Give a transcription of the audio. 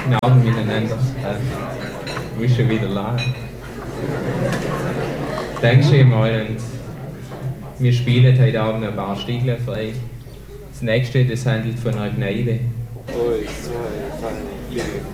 Gnade miteinander. Du bist schon wieder lachen. Dankeschön mal und wir spielen heute Abend ein paar Stücke für euch. Das nächste, das handelt von einer Gnade. 1, 2, 3, 4.